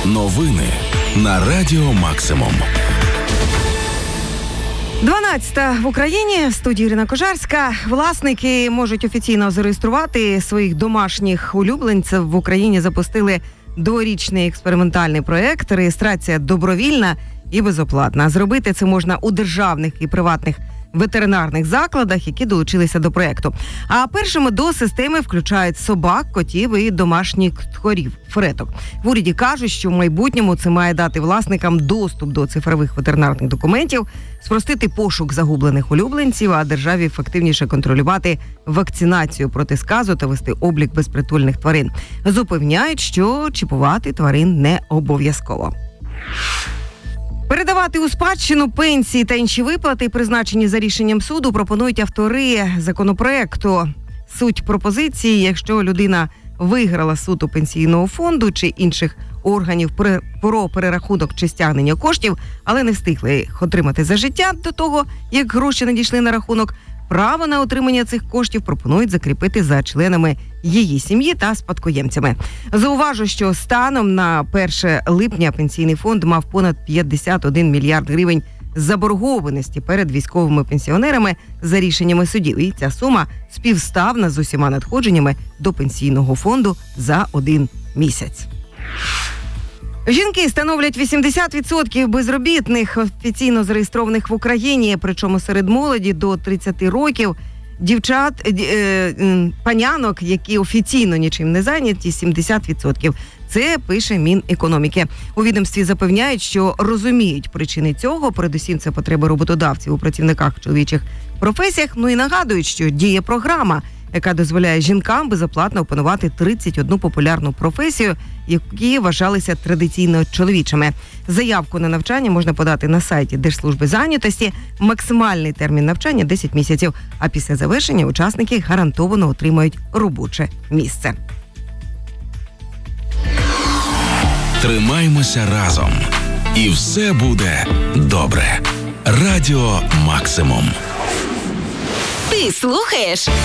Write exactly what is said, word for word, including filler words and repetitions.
Новини на Радіо Максимум. дванадцята в Україні, в студії Ірина Кожарська. Власники можуть офіційно зареєструвати своїх домашніх улюбленців. В Україні запустили дворічний експериментальний проєкт. Реєстрація добровільна і безоплатна. Зробити це можна у державних і приватних ветеринарних закладах, які долучилися до проєкту. А першими до системи включають собак, котів і домашніх тхорів, фреток. В уряді кажуть, що в майбутньому це має дати власникам доступ до цифрових ветеринарних документів, спростити пошук загублених улюбленців, а державі ефективніше контролювати вакцинацію проти сказу та вести облік безпритульних тварин. Запевняють, що чіпувати тварин не обов'язково. Передавати у спадщину пенсії та інші виплати, призначені за рішенням суду, пропонують автори законопроекту. Суть пропозиції: якщо людина виграла суд у пенсійного фонду чи інших органів про перерахунок чи стягнення коштів, але не встигли їх отримати за життя до того, як гроші надійшли на рахунок, право на отримання цих коштів пропонують закріпити за членами її сім'ї та спадкоємцями. Зауважу, що станом на перше липня пенсійний фонд мав понад п'ятдесят один мільярд гривень заборгованості перед військовими пенсіонерами за рішеннями судів. І ця сума співставна з усіма надходженнями до пенсійного фонду за один місяць. Жінки становлять вісімдесят відсотків безробітних, офіційно зареєстрованих в Україні, причому серед молоді до тридцяти років, дівчат, е, панянок, які офіційно нічим не зайняті, сімдесят відсотків. Це пише Мінекономіки. У відомстві запевняють, що розуміють причини цього, передусім це потреби роботодавців у працівниках в чоловічих професіях, ну і нагадують, що діє програма, яка дозволяє жінкам безоплатно опанувати тридцять одну популярну професію, які вважалися традиційно чоловічими. Заявку на навчання можна подати на сайті Держслужби зайнятості. Максимальний термін навчання – десять місяців, а після завершення учасники гарантовано отримають робоче місце. Тримаймося разом. І все буде добре. Радіо Максимум. Ти слухаєш